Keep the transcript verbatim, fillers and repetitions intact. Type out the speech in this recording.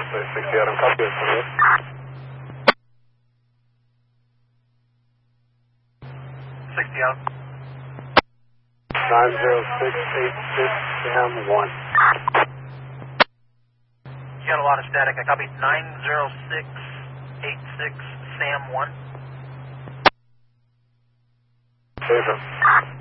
sixty Adam, copy it, twenty-eight. sixty Adam. nine zero six eight six Sam one. You got a lot of static. I copied nine zero six eight six Sam one. Favor.